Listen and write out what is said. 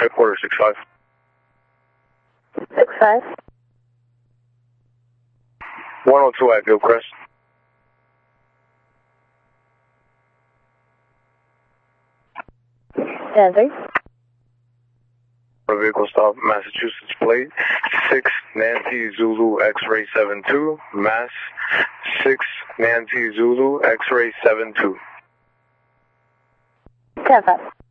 Headquarters 65. 65. 102 at Gilcrest. Enter. Vehicle stop, Massachusetts plate 6 Nancy Zulu X-ray 72, Mass 6 Nancy Zulu X-ray 72. 10-5.